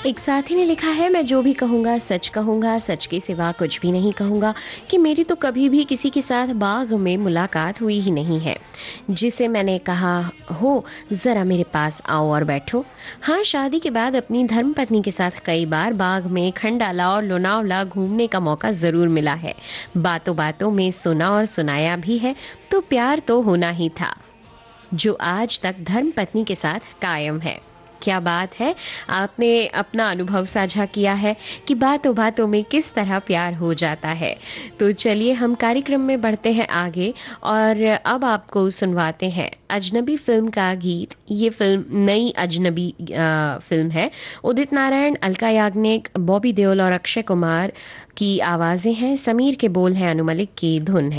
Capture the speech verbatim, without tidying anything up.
एक साथी ने लिखा है, मैं जो भी कहूँगा सच कहूँगा, सच के सिवा कुछ भी नहीं कहूँगा कि मेरी तो कभी भी किसी के साथ बाग में मुलाकात हुई ही नहीं है। जिसे मैंने कहा हो ज़रा मेरे पास आओ और बैठो। हाँ, शादी के बाद अपनी धर्मपत्नी के साथ कई बार बाग में खंडाला और लोनावला घूमने का मौका ज़रूर मिला है। बातों बातों में सुना और सुनाया भी है, तो प्यार तो होना ही था, जो आज तक धर्मपत्नी के साथ कायम है। क्या बात है, आपने अपना अनुभव साझा किया है कि बातों बातों में किस तरह प्यार हो जाता है। तो चलिए हम कार्यक्रम में बढ़ते हैं आगे और अब आपको सुनवाते हैं अजनबी फिल्म का गीत। ये फिल्म नई अजनबी अ, फिल्म है। उदित नारायण, अलका याग्निक, बॉबी देओल और अक्षय कुमार की आवाजें हैं। समीर के बोल हैं, अनु मलिक की धुन है।